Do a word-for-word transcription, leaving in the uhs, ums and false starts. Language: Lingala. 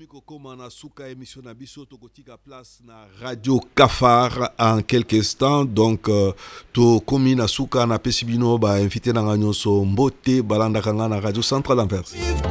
Kokoma na suka émission na biso tokotika place na Radio Cafard en quelques instants donc euh, to komi na suka na pesibino ba invité na nganyoso mbote balanda kanga na Radio Centrale Anvers.